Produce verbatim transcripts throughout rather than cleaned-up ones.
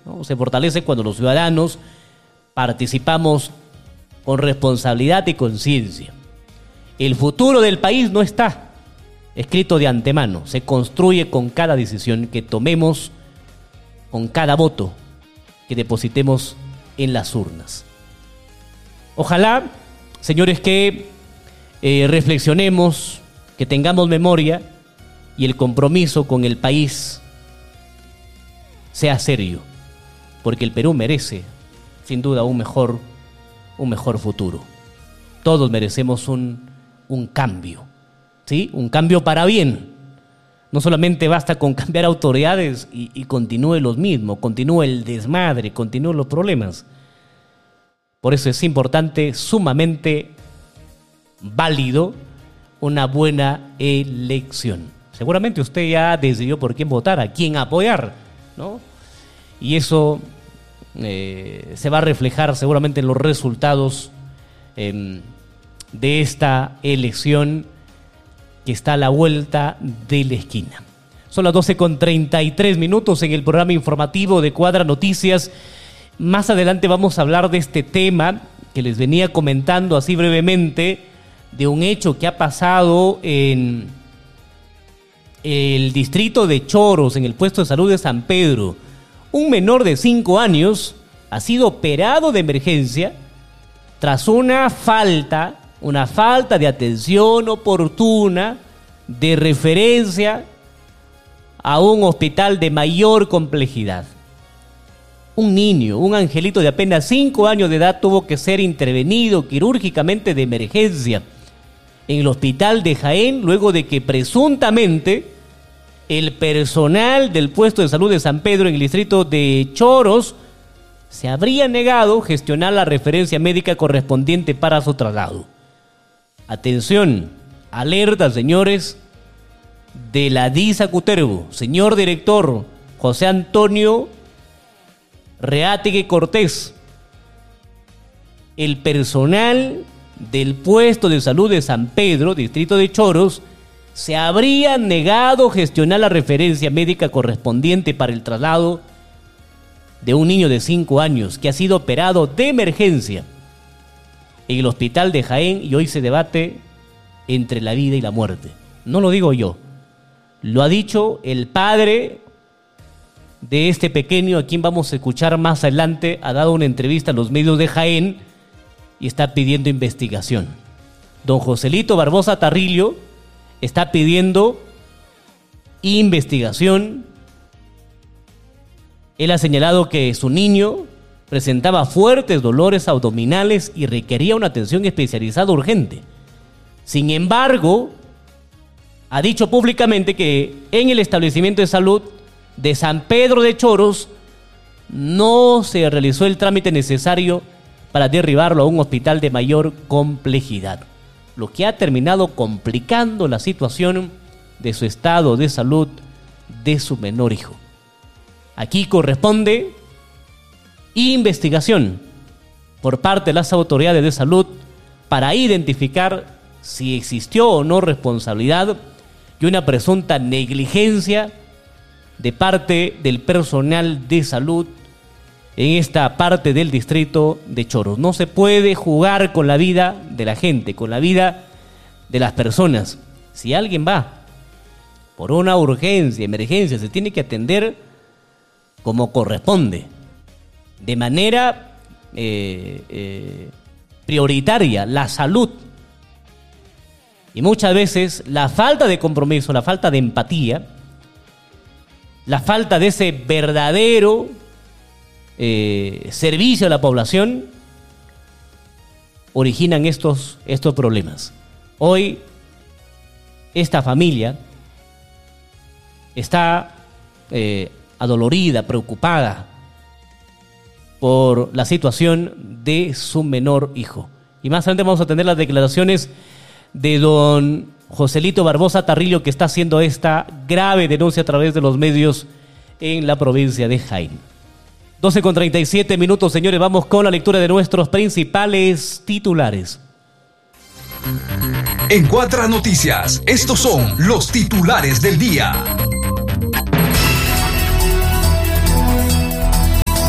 ¿no? Se fortalece cuando los ciudadanos participamos con responsabilidad y conciencia. El futuro del país no está escrito de antemano, se construye con cada decisión que tomemos, con cada voto que depositemos en las urnas. Ojalá, señores, que eh, reflexionemos, que tengamos memoria y el compromiso con el país sea serio, porque el Perú merece, sin duda, un mejor, un mejor futuro. Todos merecemos un, un cambio, ¿sí? Un cambio para bien. No solamente basta con cambiar autoridades y, y continúe lo mismo, continúe el desmadre, continúen los problemas. Por eso es importante, sumamente válido, una buena elección. Seguramente usted ya decidió por quién votar, a quién apoyar, ¿no? Y eso eh, se va a reflejar seguramente en los resultados eh, de esta elección que está a la vuelta de la esquina. Son las doce con treinta y tres minutos en el programa informativo de Cuadra Noticias. Más adelante vamos a hablar de este tema que les venía comentando así brevemente, de un hecho que ha pasado en el distrito de Choros, en el puesto de salud de San Pedro. Un menor de cinco años ha sido operado de emergencia tras una falta, una falta de atención oportuna, de referencia a un hospital de mayor complejidad. Un niño, un angelito de apenas cinco años de edad tuvo que ser intervenido quirúrgicamente de emergencia en el hospital de Jaén, luego de que presuntamente el personal del puesto de salud de San Pedro en el distrito de Choros se habría negado a gestionar la referencia médica correspondiente para su traslado. Atención, alerta, señores, de la D I S A Cutervo, señor director José Antonio Reátegui Cortés. El personal del puesto de salud de San Pedro, distrito de Choros, se habría negado a gestionar la referencia médica correspondiente para el traslado de un niño de cinco años que ha sido operado de emergencia en el hospital de Jaén, y hoy se debate entre la vida y la muerte. No lo digo yo, lo ha dicho el padre de este pequeño, a quien vamos a escuchar más adelante. Ha dado una entrevista a los medios de Jaén y está pidiendo investigación. Don Joselito Barbosa Tarrillo está pidiendo investigación. Él ha señalado que su niño presentaba fuertes dolores abdominales y requería una atención especializada urgente. Sin embargo, ha dicho públicamente que en el establecimiento de salud de San Pedro de Choros no se realizó el trámite necesario para derribarlo a un hospital de mayor complejidad, lo que ha terminado complicando la situación de su estado de salud de su menor hijo. Aquí corresponde investigación por parte de las autoridades de salud para identificar si existió o no responsabilidad y una presunta negligencia de parte del personal de salud en esta parte del distrito de Choros. No se puede jugar con la vida de la gente, con la vida de las personas. Si alguien va por una urgencia, emergencia, se tiene que atender como corresponde, de manera eh, eh, prioritaria, la salud. Y muchas veces la falta de compromiso, la falta de empatía, la falta de ese verdadero eh, servicio a la población originan estos, estos problemas. Hoy esta familia está eh, adolorida, preocupada por la situación de su menor hijo. Y más adelante vamos a tener las declaraciones de don Joselito Barbosa Tarrillo, que está haciendo esta grave denuncia a través de los medios en la provincia de Jaén. doce con treinta y siete minutos, señores, vamos con la lectura de nuestros principales titulares. En Cuadra Noticias, estos son los titulares del día.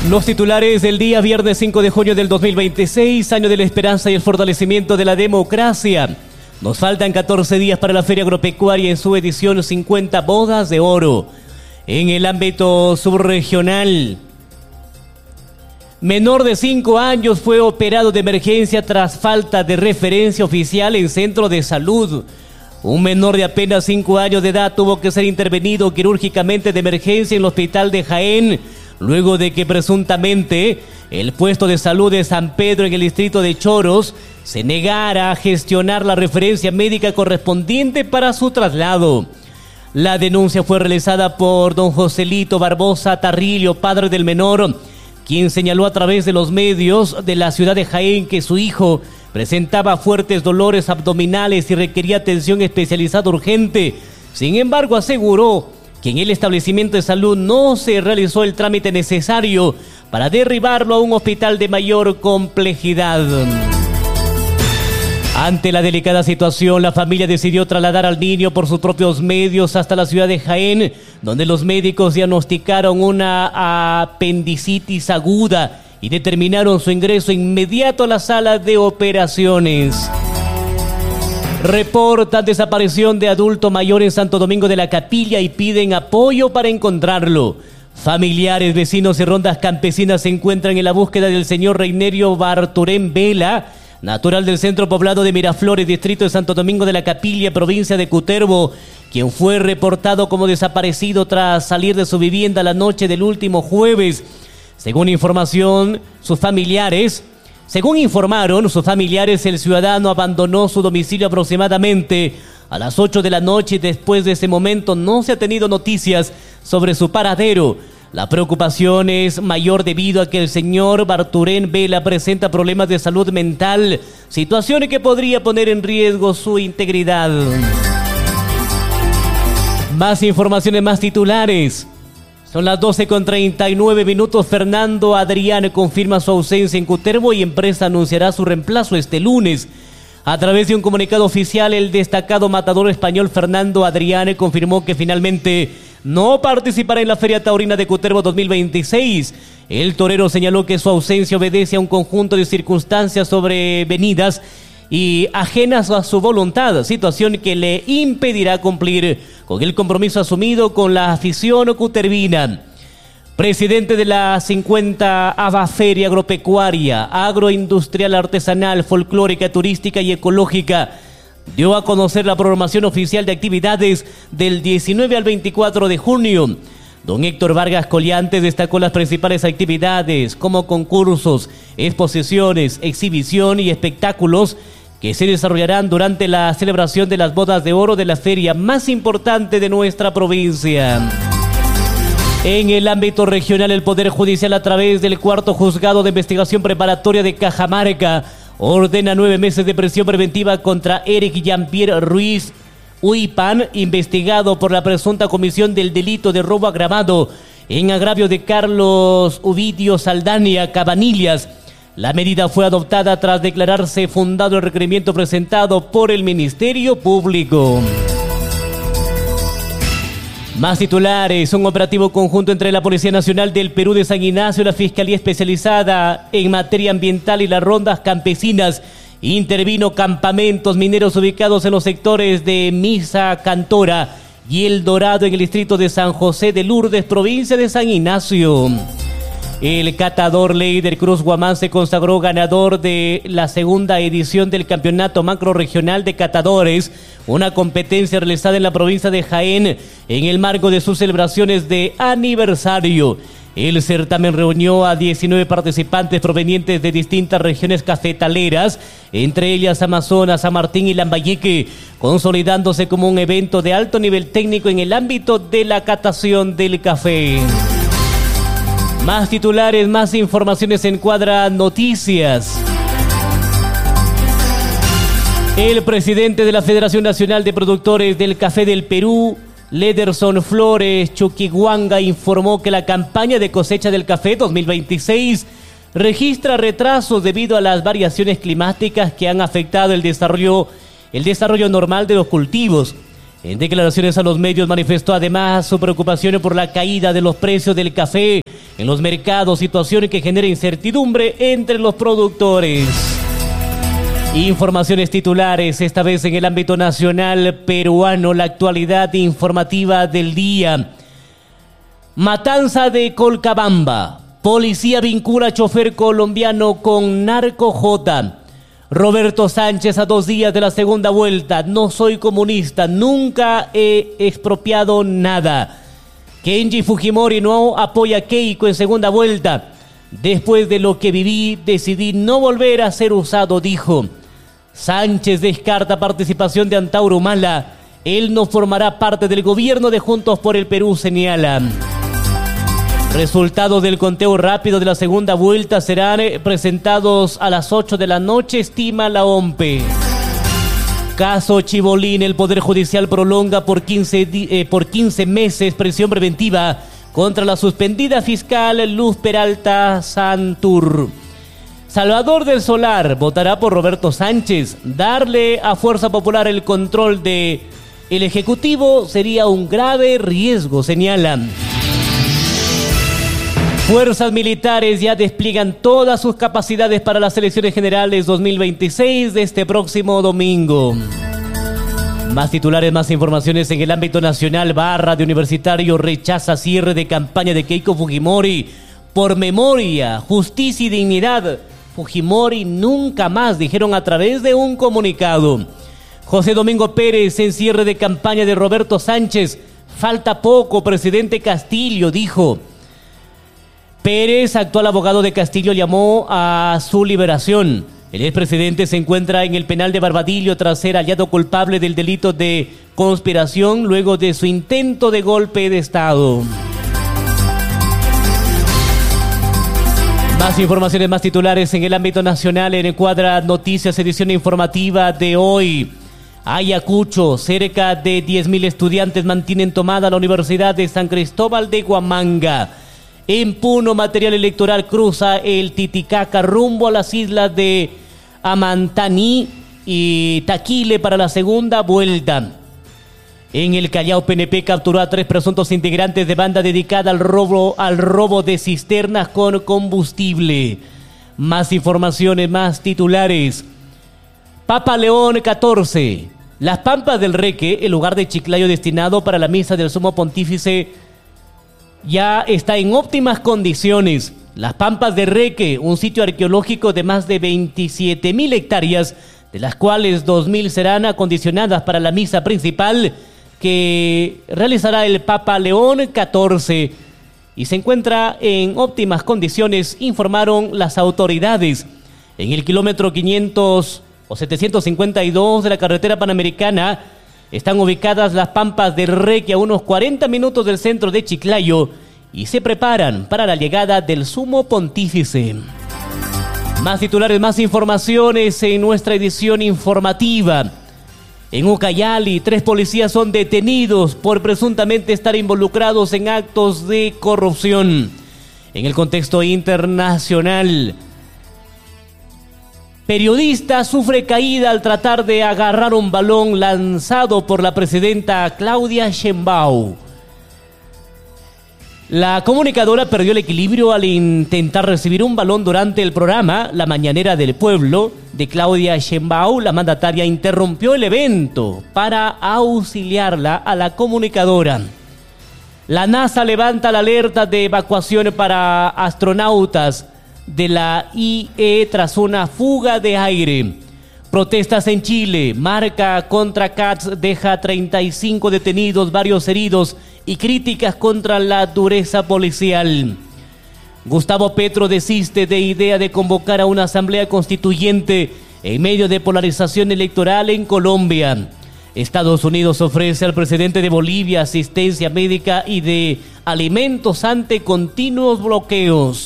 Los titulares del día viernes cinco de junio del dos mil veintiséis, año de la esperanza y el fortalecimiento de la democracia. Nos faltan catorce días para la Feria Agropecuaria en su edición cincuenta Bodas de Oro. En el ámbito subregional, menor de cinco años fue operado de emergencia tras falta de referencia oficial en centro de salud. Un menor de apenas cinco años de edad tuvo que ser intervenido quirúrgicamente de emergencia en el hospital de Jaén, luego de que presuntamente el puesto de salud de San Pedro en el distrito de Choros se negara a gestionar la referencia médica correspondiente para su traslado. La denuncia fue realizada por don Joselito Barbosa Tarrillo, padre del menor, quien señaló a través de los medios de la ciudad de Jaén que su hijo presentaba fuertes dolores abdominales y requería atención especializada urgente. Sin embargo, aseguró que en el establecimiento de salud no se realizó el trámite necesario para derribarlo a un hospital de mayor complejidad. Ante la delicada situación, la familia decidió trasladar al niño por sus propios medios hasta la ciudad de Jaén, donde los médicos diagnosticaron una apendicitis aguda y determinaron su ingreso inmediato a la sala de operaciones. Reportan desaparición de adulto mayor en Santo Domingo de la Capilla y piden apoyo para encontrarlo. Familiares, vecinos y rondas campesinas se encuentran en la búsqueda del señor Reinerio Barturén Vela, natural del centro poblado de Miraflores, distrito de Santo Domingo de la Capilla, provincia de Cutervo, quien fue reportado como desaparecido tras salir de su vivienda la noche del último jueves. Según información, sus familiares... Según informaron sus familiares, el ciudadano abandonó su domicilio aproximadamente a las ocho de la noche y después de ese momento no se ha tenido noticias sobre su paradero. La preocupación es mayor debido a que el señor Barturén Vela presenta problemas de salud mental, situación que podría poner en riesgo su integridad. Más informaciones, más titulares. Son las doce con treinta y nueve minutos. Fernando Adrián confirma su ausencia en Cutervo y empresa anunciará su reemplazo este lunes. A través de un comunicado oficial, el destacado matador español Fernando Adrián confirmó que finalmente no participará en la Feria Taurina de Cutervo dos mil veintiséis. El torero señaló que su ausencia obedece a un conjunto de circunstancias sobrevenidas y ajenas a su voluntad, situación que le impedirá cumplir con el compromiso asumido con la afición cutervina. Presidente de la cincuenta Feria Agropecuaria, Agroindustrial, Artesanal, Folclórica, Turística y Ecológica, dio a conocer la programación oficial de actividades del diecinueve al veinticuatro de junio. Don Héctor Vargas Colliantes destacó las principales actividades como concursos, exposiciones, exhibición y espectáculos que se desarrollarán durante la celebración de las bodas de oro de la feria más importante de nuestra provincia. En el ámbito regional, el Poder Judicial, a través del cuarto juzgado de investigación preparatoria de Cajamarca, ordena nueve meses de prisión preventiva contra Eric Jean-Pierre Ruiz Uipan, investigado por la presunta comisión del delito de robo agravado en agravio de Carlos Ovidio Saldaña Cabanillas. La medida fue adoptada tras declararse fundado el requerimiento presentado por el Ministerio Público. Más titulares. Un operativo conjunto entre la Policía Nacional del Perú de San Ignacio, la Fiscalía Especializada en Materia Ambiental y las rondas campesinas intervino campamentos mineros ubicados en los sectores de Misa Cantora y El Dorado en el distrito de San José de Lourdes, provincia de San Ignacio. El catador Leider Cruz Guamán se consagró ganador de la segunda edición del Campeonato Macrorregional de Catadores, una competencia realizada en la provincia de Jaén en el marco de sus celebraciones de aniversario. El certamen reunió a diecinueve participantes provenientes de distintas regiones cafetaleras, entre ellas Amazonas, San Martín y Lambayeque, consolidándose como un evento de alto nivel técnico en el ámbito de la catación del café. Más titulares, más informaciones en Cuadra Noticias. El presidente de la Federación Nacional de Productores del Café del Perú, Lederson Flores Chuquiguanga, informó que la campaña de cosecha del café dos mil veintiséis registra retrasos debido a las variaciones climáticas que han afectado el desarrollo, el desarrollo normal de los cultivos. En declaraciones a los medios manifestó además su preocupación por la caída de los precios del café en los mercados, situación que genera incertidumbre entre los productores. Informaciones titulares, esta vez en el ámbito nacional peruano, la actualidad informativa del día. Matanza de Colcabamba. Policía vincula a chofer colombiano con narco J. Roberto Sánchez a dos días de la segunda vuelta. No soy comunista, nunca he expropiado nada. Kenji Fujimori no apoya a Keiko en segunda vuelta. Después de lo que viví, decidí no volver a ser usado, dijo. Sánchez descarta participación de Antauro Humala. Él no formará parte del gobierno de Juntos por el Perú, señala. Resultados del conteo rápido de la segunda vuelta serán presentados a las ocho de la noche, estima la O M P E. Caso Chibolín, el Poder Judicial prolonga por quince, eh, por quince meses prisión preventiva contra la suspendida fiscal Luz Peralta Santur. Salvador del Solar votará por Roberto Sánchez. Darle a Fuerza Popular el control de el Ejecutivo sería un grave riesgo, señalan. Fuerzas militares ya despliegan todas sus capacidades para las elecciones generales dos mil veintiséis de este próximo domingo. Más titulares, más informaciones en el ámbito nacional. Barra de Universitario rechaza cierre de campaña de Keiko Fujimori por memoria, justicia y dignidad. Fujimori nunca más, dijeron a través de un comunicado. José Domingo Pérez en cierre de campaña de Roberto Sánchez. Falta poco, presidente Castillo, dijo. Pérez, actual abogado de Castillo, llamó a su liberación. El expresidente se encuentra en el penal de Barbadillo tras ser hallado culpable del delito de conspiración luego de su intento de golpe de Estado. Más informaciones, más titulares en el ámbito nacional en Cuadra Noticias, edición informativa de hoy. Ayacucho, cerca de diez mil estudiantes mantienen tomada la Universidad de San Cristóbal de Huamanga. En Puno, material electoral cruza el Titicaca rumbo a las islas de Amantaní y Taquile para la segunda vuelta. En el Callao, P N P capturó a tres presuntos integrantes de banda dedicada al robo, al robo de cisternas con combustible. Más informaciones, más titulares. Papa León catorce. Las Pampas del Reque, el lugar de Chiclayo destinado para la misa del Sumo Pontífice, ya está en óptimas condiciones. Las Pampas de Reque, un sitio arqueológico de más de veintisiete mil hectáreas, de las cuales dos mil serán acondicionadas para la misa principal que realizará el Papa León catorce, y se encuentra en óptimas condiciones, informaron las autoridades. En el kilómetro quinientos o setecientos cincuenta y dos de la carretera panamericana están ubicadas las Pampas de Reque, a unos cuarenta minutos del centro de Chiclayo, y se preparan para la llegada del Sumo Pontífice. Más titulares, más informaciones en nuestra edición informativa. En Ucayali, tres policías son detenidos por presuntamente estar involucrados en actos de corrupción. En el contexto internacional, periodista sufre caída al tratar de agarrar un balón lanzado por la presidenta Claudia Sheinbaum. La comunicadora perdió el equilibrio al intentar recibir un balón durante el programa La Mañanera del Pueblo de Claudia Sheinbaum. La mandataria interrumpió el evento para auxiliarla a la comunicadora. La NASA levanta la alerta de evacuación para astronautas de la I E tras una fuga de aire. Protestas en Chile. Marca contra Katz deja treinta y cinco detenidos, varios heridos y críticas contra la dureza policial. Gustavo Petro desiste de idea de convocar a una asamblea constituyente en medio de polarización electoral en Colombia. Estados Unidos ofrece al presidente de Bolivia asistencia médica y de alimentos ante continuos bloqueos.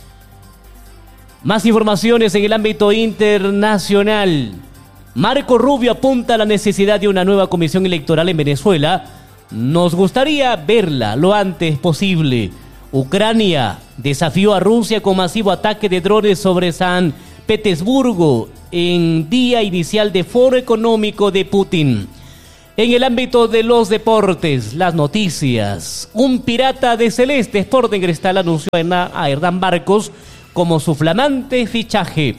Más informaciones en el ámbito internacional. Marco Rubio apunta a la necesidad de una nueva comisión electoral en Venezuela. Nos gustaría verla lo antes posible. Ucrania desafió a Rusia con masivo ataque de drones sobre San Petersburgo en día inicial de foro económico de Putin. En el ámbito de los deportes, las noticias. Un pirata de celeste, Sporting Cristal anunció a Hernán Barcos como su flamante fichaje.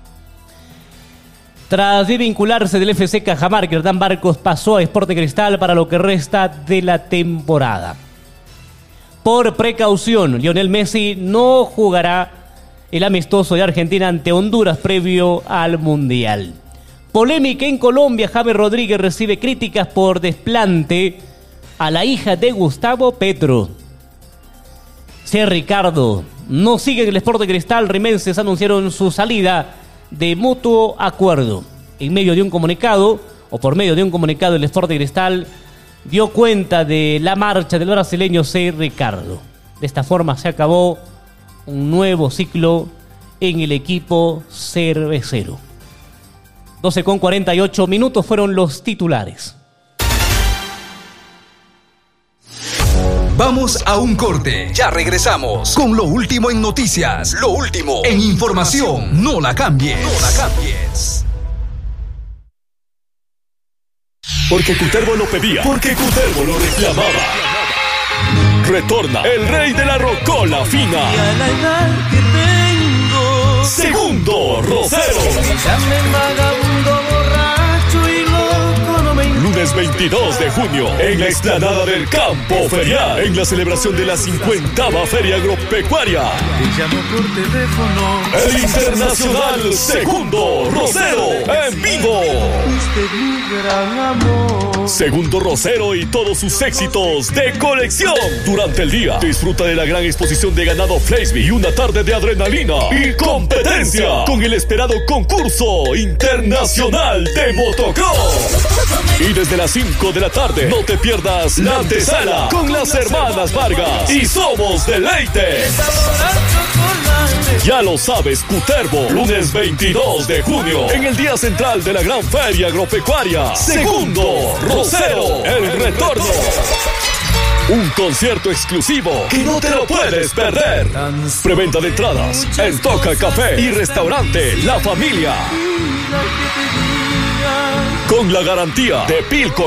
Tras desvincularse del F C Cajamarca, Hernán Barcos pasó a Sporting Cristal para lo que resta de la temporada. Por precaución, Lionel Messi no jugará el amistoso de Argentina ante Honduras previo al Mundial. Polémica en Colombia, James Rodríguez recibe críticas por desplante a la hija de Gustavo Petro. C. Ricardo no sigue en el Sporting Cristal. Rimenses anunciaron su salida de mutuo acuerdo. En medio de un comunicado, o por medio de un comunicado, el Sporting Cristal dio cuenta de la marcha del brasileño C. Ricardo. De esta forma se acabó un nuevo ciclo en el equipo cervecero. doce con cuarenta y ocho minutos fueron los titulares. Vamos a un corte. Ya regresamos con lo último en noticias, lo último en información. No la cambies. No la cambies. Porque Cutervo lo pedía. Porque Cutervo lo reclamaba. Retorna el rey de la rocola fina. Segundo Rosero. Lunes veintidós de junio, en la explanada del Campo Ferial, en la celebración de la cincuentava Feria Agropecuaria. El Internacional Segundo Rosero en vivo. Segundo Rosero y todos sus éxitos de colección. Durante el día, disfruta de la gran exposición de ganado Frisbee y una tarde de adrenalina y competencia con el esperado concurso internacional de motocross. Y desde las cinco de la tarde, no te pierdas la antesala con las hermanas Vargas y Somos Deleite. Ya lo sabes, Cutervo, lunes veintidós de junio, en el día central de la gran feria agropecuaria. Segundo Rosero, el retorno. Un concierto exclusivo que no te lo puedes perder. Preventa de entradas en Toca Café y Restaurante La Familia. Con la garantía de Pilco